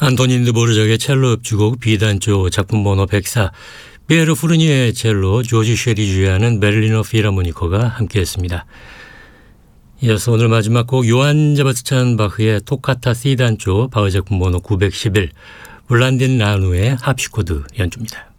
안토닌 드보르작의 첼로 협주곡 B단조 작품 번호 104, 피에르 후르니에의 첼로, 조지 쉐리 주의하는 베를리너 필하모니커가 함께했습니다. 이어서 오늘 마지막 곡 요한 세바스찬 바흐의 토카타 C단조 바흐 작품 번호 911, 블란딘 라누의 합시코드 연주입니다.